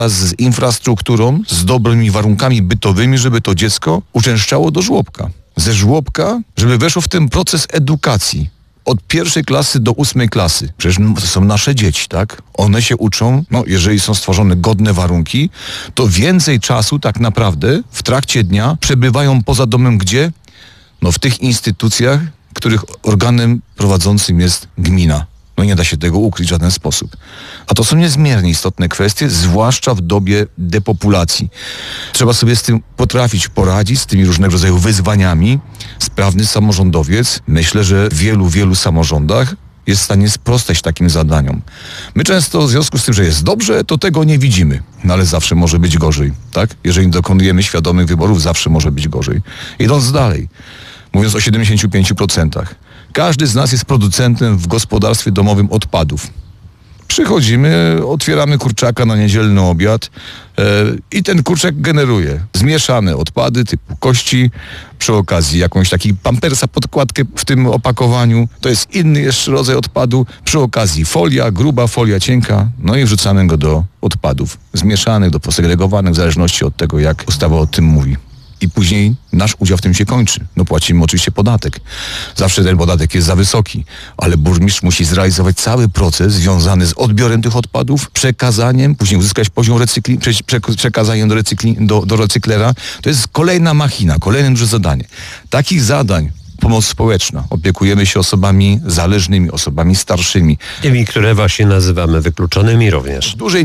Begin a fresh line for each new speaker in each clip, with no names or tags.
z infrastrukturą, z dobrymi warunkami bytowymi, żeby to dziecko uczęszczało do żłobka. Ze żłobka, żeby weszło w ten proces edukacji. Od 1. klasy do 8. klasy. Przecież to są nasze dzieci, tak? One się uczą, jeżeli są stworzone godne warunki, to więcej czasu tak naprawdę w trakcie dnia przebywają poza domem gdzie? W tych instytucjach, których organem prowadzącym jest gmina. Nie da się tego ukryć w żaden sposób. A to są niezmiernie istotne kwestie, zwłaszcza w dobie depopulacji. Trzeba sobie z tym potrafić poradzić, z tymi różnego rodzaju wyzwaniami. Sprawny samorządowiec, myślę, że w wielu samorządach jest w stanie sprostać takim zadaniom. My często w związku z tym, że jest dobrze, to tego nie widzimy. Ale zawsze może być gorzej, tak? Jeżeli dokonujemy świadomych wyborów, zawsze może być gorzej. Idąc dalej, mówiąc o 75%. Każdy z nas jest producentem w gospodarstwie domowym odpadów. Przychodzimy, otwieramy kurczaka na niedzielny obiad i ten kurczak generuje zmieszane odpady typu kości, przy okazji jakąś taki pampersa, podkładkę w tym opakowaniu. To jest inny jeszcze rodzaj odpadu. Przy okazji folia, gruba folia, cienka. I wrzucamy go do odpadów zmieszanych, do posegregowanych w zależności od tego, jak ustawa o tym mówi. I później nasz udział w tym się kończy. Płacimy oczywiście podatek. Zawsze ten podatek jest za wysoki, ale burmistrz musi zrealizować cały proces związany z odbiorem tych odpadów, przekazaniem, później uzyskać poziom przekazaniem do recyklera. To jest kolejna machina, kolejne duże zadanie. Takich zadań, pomoc społeczna. Opiekujemy się osobami zależnymi, osobami starszymi.
Tymi, które właśnie nazywamy wykluczonymi również.
W dużej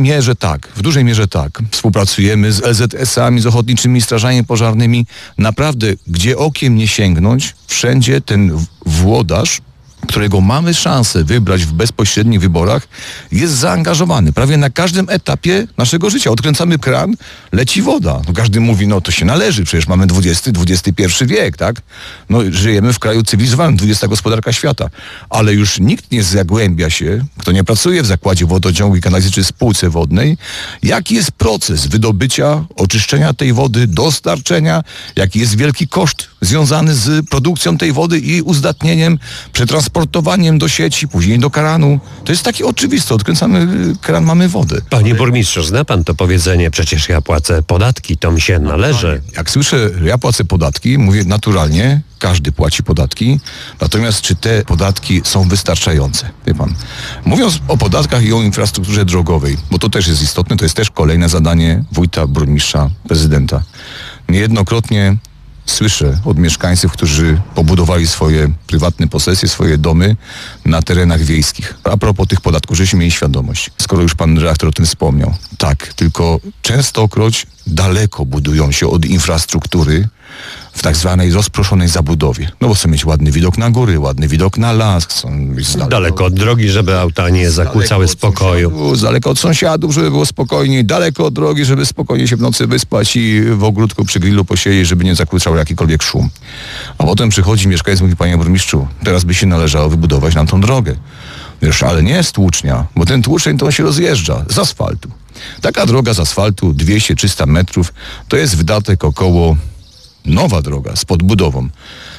mierze tak. Współpracujemy z LZS-ami, z ochotniczymi strażami pożarnymi. Naprawdę, gdzie okiem nie sięgnąć, wszędzie ten włodarz, którego mamy szansę wybrać w bezpośrednich wyborach, jest zaangażowany. Prawie na każdym etapie naszego życia. Odkręcamy kran, leci woda. Każdy mówi, to się należy, przecież mamy XXI wiek, tak? Żyjemy w kraju cywilizowanym, 20. gospodarka świata. Ale już nikt nie zagłębia się, kto nie pracuje w zakładzie wodociągu i kanalizacji czy spółce wodnej, jaki jest proces wydobycia, oczyszczenia tej wody, dostarczenia, jaki jest wielki koszt związany z produkcją tej wody i uzdatnieniem, przetransportowaniem do sieci, później do kranu. To jest takie oczywiste. Odkręcamy kran, mamy wodę.
Panie burmistrzu, zna pan to powiedzenie, przecież ja płacę podatki, to mi się należy.
Jak słyszę, że ja płacę podatki, mówię naturalnie, każdy płaci podatki, natomiast czy te podatki są wystarczające? Wie pan, mówiąc o podatkach i o infrastrukturze drogowej, bo to też jest istotne, to jest też kolejne zadanie wójta, burmistrza, prezydenta. Niejednokrotnie słyszę od mieszkańców, którzy pobudowali swoje prywatne posesje, swoje domy na terenach wiejskich. A propos tych podatków, żebyśmy mieli świadomość, skoro już pan redaktor o tym wspomniał. Tak, tylko częstokroć daleko budują się od infrastruktury w tak zwanej rozproszonej zabudowie. Bo chcą mieć ładny widok na góry, ładny widok na las, chcą być
daleko od drogi, żeby auta nie zakłócały spokoju.
Daleko od sąsiadów, żeby było spokojniej, daleko od drogi, żeby spokojnie się w nocy wyspać i w ogródku przy grillu posiedzieć, żeby nie zakłócał jakikolwiek szum. A potem przychodzi mieszkaniec i mówi, panie burmistrzu, teraz by się należało wybudować nam tą drogę. Wiesz, ale nie z tłucznia, bo ten tłuczeń to on się rozjeżdża z asfaltu. Taka droga z asfaltu, 200-300 metrów, to jest wydatek około, nowa droga z podbudową,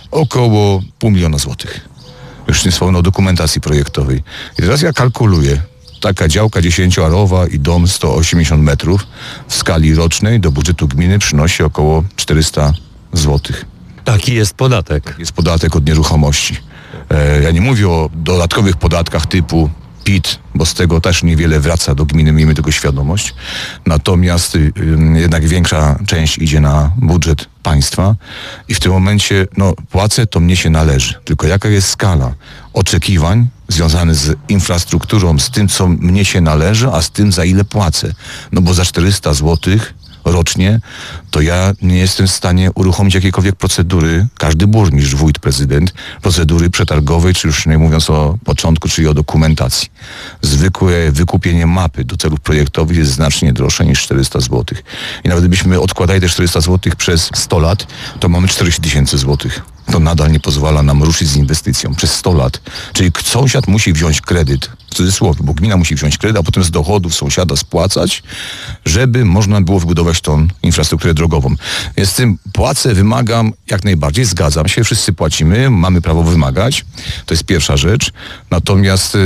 około 500 000 złotych. Już nie wspomnę o dokumentacji projektowej. I teraz ja kalkuluję, taka działka 10-arowa i dom 180 metrów w skali rocznej do budżetu gminy przynosi około 400 złotych.
Taki jest podatek.
Jest podatek od nieruchomości. Ja nie mówię o dodatkowych podatkach typu PIT, bo z tego też niewiele wraca do gminy, miejmy tego świadomość. Natomiast jednak większa część idzie na budżet państwa i w tym momencie, płacę, to mnie się należy. Tylko jaka jest skala oczekiwań związanych z infrastrukturą, z tym, co mnie się należy, a z tym, za ile płacę. Bo za 400 złotych rocznie, to ja nie jestem w stanie uruchomić jakiejkolwiek procedury, każdy burmistrz, wójt, prezydent, procedury przetargowej, czy już nie mówiąc o początku, czyli o dokumentacji. Zwykłe wykupienie mapy do celów projektowych jest znacznie droższe niż 400 zł. I nawet gdybyśmy odkładali te 400 zł przez 100 lat, to mamy 40 000 złotych. to nadal nie pozwala nam ruszyć z inwestycją przez 100 lat. Czyli sąsiad musi wziąć kredyt, w cudzysłowie, bo gmina musi wziąć kredyt, a potem z dochodów sąsiada spłacać, żeby można było wybudować tą infrastrukturę drogową. Więc z tym płacę, wymagam, jak najbardziej, zgadzam się, wszyscy płacimy, mamy prawo wymagać, to jest pierwsza rzecz. Natomiast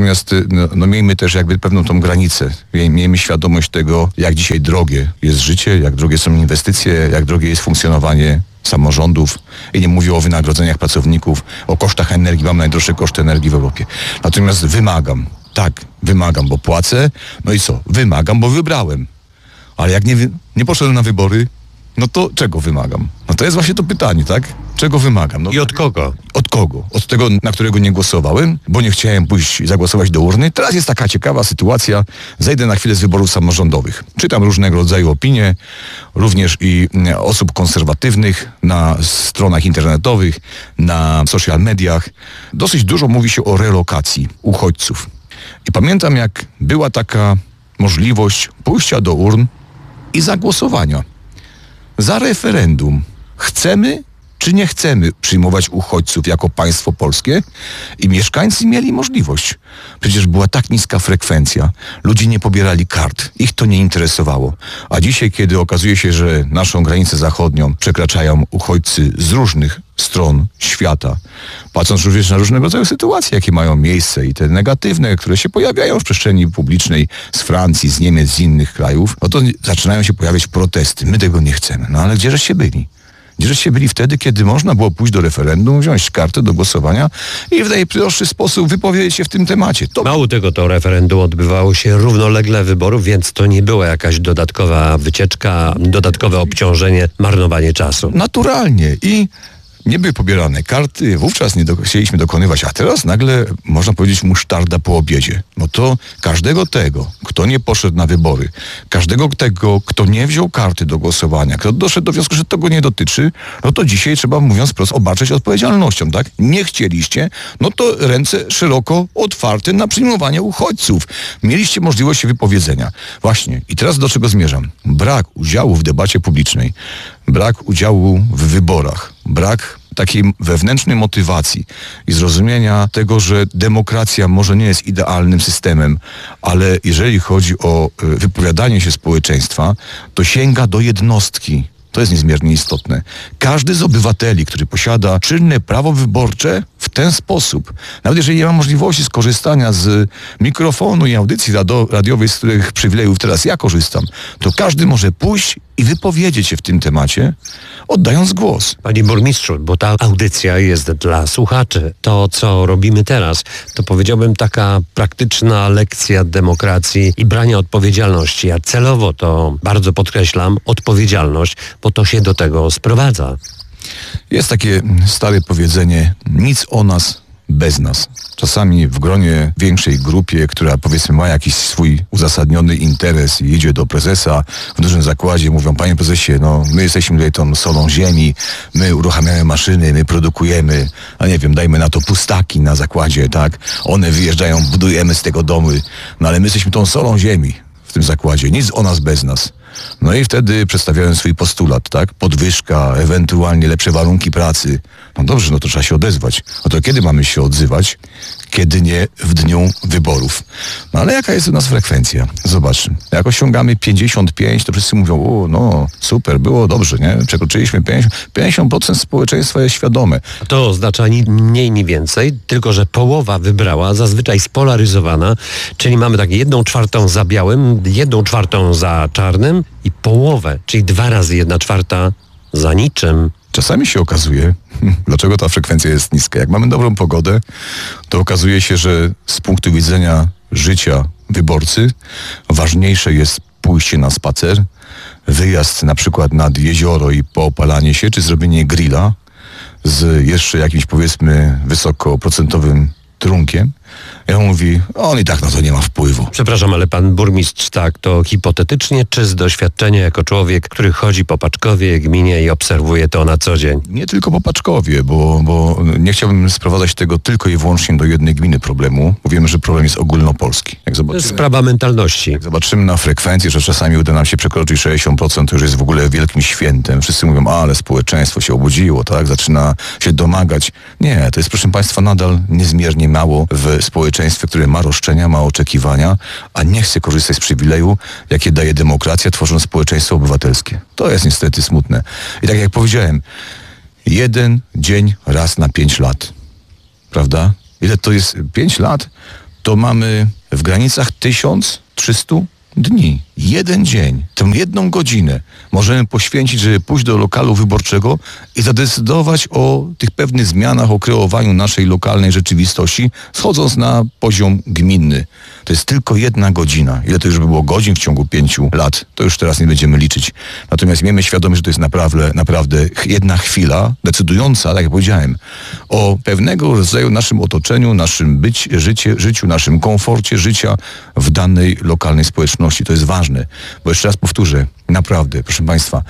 miejmy też jakby pewną tą granicę. Miejmy świadomość tego, jak dzisiaj drogie jest życie, jak drogie są inwestycje, jak drogie jest funkcjonowanie samorządów i nie mówię o wynagrodzeniach pracowników, o kosztach energii, mam najdroższe koszty energii w Europie. Natomiast wymagam, bo płacę, no i co? Wymagam, bo wybrałem. Ale jak nie poszedłem na wybory, no to czego wymagam? No to jest właśnie to pytanie, tak? Czego wymagam? No,
I od kogo?
Od kogo? Od tego, na którego nie głosowałem, bo nie chciałem pójść i zagłosować do urny. Teraz jest taka ciekawa sytuacja. Zejdę na chwilę z wyborów samorządowych. Czytam różnego rodzaju opinie, również i osób konserwatywnych na stronach internetowych, na social mediach. Dosyć dużo mówi się o relokacji uchodźców. I pamiętam, jak była taka możliwość pójścia do urn i zagłosowania za referendum. Chcemy czy nie chcemy przyjmować uchodźców jako państwo polskie? I mieszkańcy mieli możliwość. Przecież była tak niska frekwencja. Ludzie nie pobierali kart. Ich to nie interesowało. A dzisiaj, kiedy okazuje się, że naszą granicę zachodnią przekraczają uchodźcy z różnych stron świata, patrząc również na różnego rodzaju sytuacje, jakie mają miejsce i te negatywne, które się pojawiają w przestrzeni publicznej z Francji, z Niemiec, z innych krajów, no to zaczynają się pojawiać protesty. My tego nie chcemy. No ale gdzieżeś się byli? Gdzieżeście byli wtedy, kiedy można było pójść do referendum, wziąć kartę do głosowania i w najprostszy sposób wypowiedzieć się w tym temacie.
Mało tego, to referendum odbywało się równolegle wyborów, więc to nie była jakaś dodatkowa wycieczka, dodatkowe obciążenie, marnowanie czasu.
Naturalnie. I nie były pobierane karty, wówczas nie chcieliśmy dokonywać, a teraz nagle, można powiedzieć, musztarda po obiedzie. No to każdego tego, kto nie poszedł na wybory, każdego tego, kto nie wziął karty do głosowania, kto doszedł do wniosku, że to go nie dotyczy, no to dzisiaj trzeba, mówiąc wprost, obarczać odpowiedzialnością, tak? Nie chcieliście, no to ręce szeroko otwarte na przyjmowanie uchodźców. Mieliście możliwość wypowiedzenia. Właśnie. I teraz do czego zmierzam? Brak udziału w debacie publicznej, brak udziału w wyborach, brak takiej wewnętrznej motywacji i zrozumienia tego, że demokracja może nie jest idealnym systemem, ale jeżeli chodzi o wypowiadanie się społeczeństwa, to sięga do jednostki. To jest niezmiernie istotne. Każdy z obywateli, który posiada czynne prawo wyborcze, w ten sposób, nawet jeżeli nie ma możliwości skorzystania z mikrofonu i audycji radiowej, z których przywilejów teraz ja korzystam, to każdy może pójść i wypowiedzieć się w tym temacie, oddając głos.
Panie burmistrzu, bo ta audycja jest dla słuchaczy. To, co robimy teraz, to powiedziałbym taka praktyczna lekcja demokracji i brania odpowiedzialności. Ja celowo to bardzo podkreślam, odpowiedzialność, bo to się do tego sprowadza.
Jest takie stare powiedzenie, nic o nas bez nas. Czasami w gronie większej grupie, która powiedzmy ma jakiś swój uzasadniony interes i idzie do prezesa w dużym zakładzie, mówią: panie prezesie, no my jesteśmy tutaj tą solą ziemi, my uruchamiamy maszyny, my produkujemy, a nie wiem, dajmy na to pustaki na zakładzie, tak? One wyjeżdżają, budujemy z tego domy, no ale my jesteśmy tą solą ziemi w tym zakładzie, nic o nas bez nas. No i wtedy przedstawiałem swój postulat, tak? Podwyżka, ewentualnie lepsze warunki pracy. No dobrze, no to trzeba się odezwać. No to kiedy mamy się odzywać? Kiedy nie w dniu wyborów. No ale jaka jest u nas frekwencja? Zobacz, jak osiągamy 55, to wszyscy mówią: o, no super, było dobrze, nie? Przekroczyliśmy 50% społeczeństwa jest świadome.
To oznacza ni mniej, ni więcej, tylko że połowa wybrała, zazwyczaj spolaryzowana, czyli mamy tak 1/4 za białym, 1/4 za czarnym i połowę, czyli 2 razy 1/4 za niczym.
Czasami się okazuje, dlaczego ta frekwencja jest niska. Jak mamy dobrą pogodę, to okazuje się, że z punktu widzenia życia wyborcy ważniejsze jest pójście na spacer, wyjazd na przykład nad jezioro i poopalanie się, czy zrobienie grilla z jeszcze jakimś, powiedzmy, wysokoprocentowym trunkiem, Ja mówi, on i tak na to nie ma wpływu.
Przepraszam, ale pan burmistrz tak to hipotetycznie, czy z doświadczenia jako człowiek, który chodzi po Paczkowie, gminie i obserwuje to na co dzień?
Nie tylko po Paczkowie, bo nie chciałbym sprowadzać tego tylko i wyłącznie do jednej gminy problemu, bo wiemy, że problem jest ogólnopolski.
To jest sprawa mentalności.
Jak zobaczymy na frekwencję, że czasami uda nam się przekroczyć 60%, to już jest w ogóle wielkim świętem. Wszyscy mówią, ale społeczeństwo się obudziło, tak? Zaczyna się domagać. Nie, to jest, proszę państwa, nadal niezmiernie mało w społeczeństwie, które ma roszczenia, ma oczekiwania, a nie chce korzystać z przywileju, jakie daje demokracja, tworząc społeczeństwo obywatelskie. To jest niestety smutne. I tak jak powiedziałem, jeden dzień raz na 5 lat. Prawda? Ile to jest 5 lat? To mamy w granicach 1300 dni. Jeden dzień, tę jedną godzinę możemy poświęcić, żeby pójść do lokalu wyborczego i zadecydować o tych pewnych zmianach, o kreowaniu naszej lokalnej rzeczywistości, schodząc na poziom gminny. To jest tylko jedna godzina. Ile to już by było godzin w ciągu 5 lat, to już teraz nie będziemy liczyć. Natomiast miejmy świadomość, że to jest naprawdę jedna chwila decydująca, tak jak powiedziałem, o pewnego rodzaju naszym otoczeniu, naszym życiu, naszym komforcie życia w danej lokalnej społeczności. To jest ważne, bo jeszcze raz powtórzę, naprawdę, proszę państwa,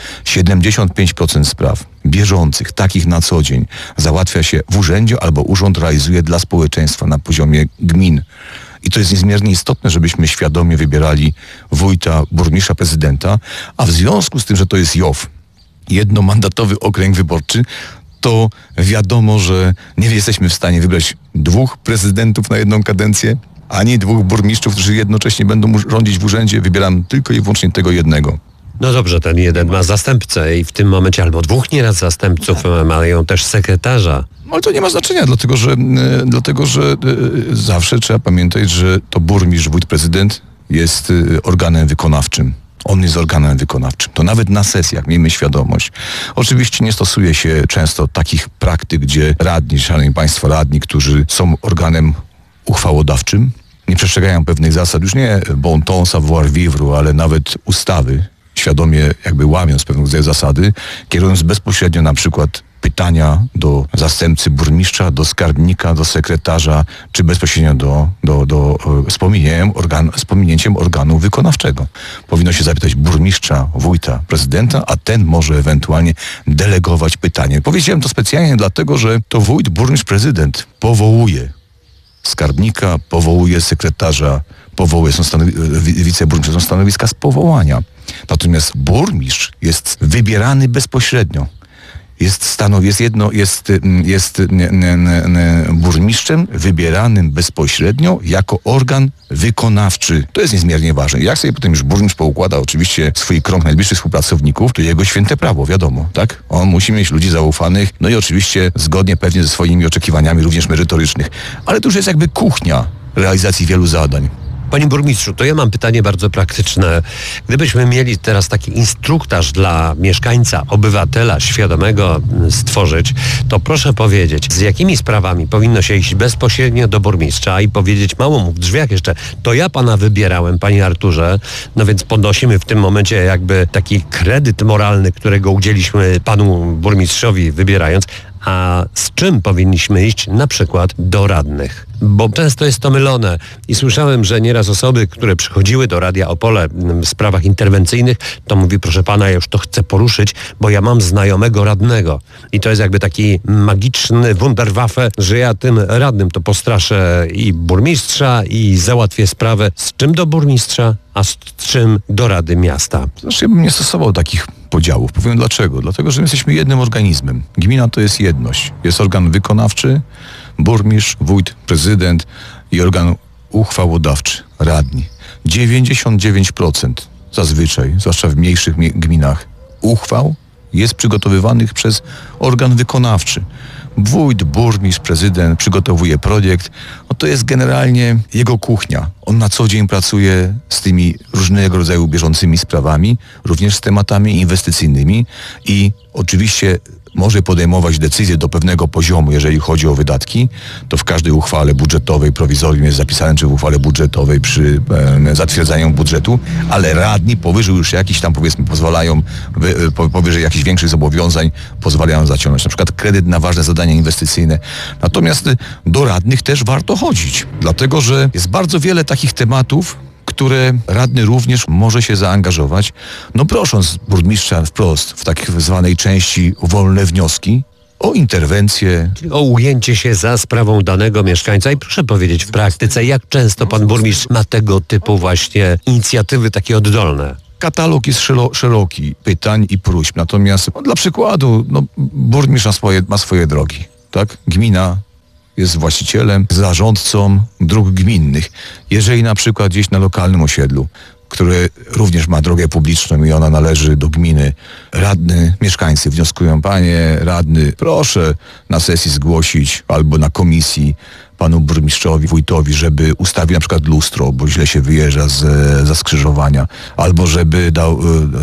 75% spraw bieżących, takich na co dzień, załatwia się w urzędzie albo urząd realizuje dla społeczeństwa na poziomie gmin. I to jest niezmiernie istotne, żebyśmy świadomie wybierali wójta, burmistrza, prezydenta, a w związku z tym, że to jest JOW, jednomandatowy okręg wyborczy, to wiadomo, że nie jesteśmy w stanie wybrać 2 prezydentów na jedną kadencję, ani 2 burmistrzów, którzy jednocześnie będą rządzić w urzędzie. Wybieram tylko i wyłącznie tego jednego.
No dobrze, ten jeden ma zastępcę i w tym momencie albo 2 nieraz zastępców mają też sekretarza.
Ale to nie ma znaczenia, dlatego że zawsze trzeba pamiętać, że to burmistrz, wójt, prezydent jest organem wykonawczym. On jest organem wykonawczym. To nawet na sesjach, miejmy świadomość. Oczywiście nie stosuje się często takich praktyk, gdzie radni, szanowni państwo, radni, którzy są organem uchwałodawczym, nie przestrzegają pewnych zasad, już nie bon ton, savoir vivre, ale nawet ustawy, świadomie jakby łamiąc pewną zasady, kierując bezpośrednio na przykład pytania do zastępcy burmistrza, do skarbnika, do sekretarza, czy bezpośrednio z pominięciem organu wykonawczego. Powinno się zapytać burmistrza, wójta, prezydenta, a ten może ewentualnie delegować pytanie. Powiedziałem to specjalnie dlatego, że to wójt, burmistrz, prezydent powołuje skarbnika, powołuje sekretarza, powołuje, wiceburmistrz, są stanowiska z powołania. Natomiast burmistrz jest wybierany bezpośrednio. Jest burmistrzem wybieranym bezpośrednio jako organ wykonawczy. To jest niezmiernie ważne. Jak sobie potem już burmistrz poukłada oczywiście swój krąg najbliższych współpracowników, to jego święte prawo, wiadomo, tak? On musi mieć ludzi zaufanych, no i oczywiście zgodnie pewnie ze swoimi oczekiwaniami, również merytorycznych. Ale to już jest jakby kuchnia realizacji wielu zadań.
Panie burmistrzu, to ja mam pytanie bardzo praktyczne. Gdybyśmy mieli teraz taki instruktaż dla mieszkańca, obywatela świadomego stworzyć, to proszę powiedzieć, z jakimi sprawami powinno się iść bezpośrednio do burmistrza i powiedzieć mało mu w drzwiach jeszcze, to ja pana wybierałem, panie Arturze, no więc podnosimy w tym momencie jakby taki kredyt moralny, którego udzieliliśmy panu burmistrzowi wybierając, a z czym powinniśmy iść na przykład do radnych? Bo często jest to mylone i słyszałem, że nieraz osoby, które przychodziły do Radia Opole w sprawach interwencyjnych, to mówi, proszę pana, ja już to chcę poruszyć, bo ja mam znajomego radnego. I to jest jakby taki magiczny Wunderwaffe, że ja tym radnym to postraszę i burmistrza i załatwię sprawę. Z czym do burmistrza, a z czym do Rady Miasta?
Znaczy, ja bym nie stosował takich podziałów. Powiem dlaczego. Dlatego, że my jesteśmy jednym organizmem. Gmina to jest jedność. Jest organ wykonawczy, burmistrz, wójt, prezydent i organ uchwałodawczy, radni. 99% zazwyczaj, zwłaszcza w mniejszych gminach, uchwał jest przygotowywanych przez organ wykonawczy. Wójt, burmistrz, prezydent przygotowuje projekt. No to jest generalnie jego kuchnia. On na co dzień pracuje z tymi różnego rodzaju bieżącymi sprawami, również z tematami inwestycyjnymi i oczywiście może podejmować decyzje do pewnego poziomu, jeżeli chodzi o wydatki, to w każdej uchwale budżetowej, prowizorium jest zapisane, czy w uchwale budżetowej przy zatwierdzaniu budżetu, ale radni powyżej już jakiś tam, powiedzmy, pozwalają, powyżej jakichś większych zobowiązań pozwalają zaciągnąć. Na przykład kredyt na ważne zadania inwestycyjne. Natomiast do radnych też warto chodzić, dlatego że jest bardzo wiele takich tematów, które radny również może się zaangażować, no prosząc burmistrza wprost w tak zwanej części wolne wnioski o interwencję.
O ujęcie się za sprawą danego mieszkańca. I proszę powiedzieć w praktyce, jak często pan burmistrz ma tego typu właśnie inicjatywy takie oddolne?
Katalog jest szeroki pytań i próśb, natomiast dla przykładu, burmistrz ma swoje drogi, tak? Gmina jest właścicielem, zarządcą dróg gminnych. Jeżeli na przykład gdzieś na lokalnym osiedlu, które również ma drogę publiczną i ona należy do gminy, mieszkańcy wnioskują: panie radny, proszę na sesji zgłosić albo na komisji panu burmistrzowi, wójtowi, żeby ustawił na przykład lustro, bo źle się wyjeżdża za skrzyżowania, albo żeby dał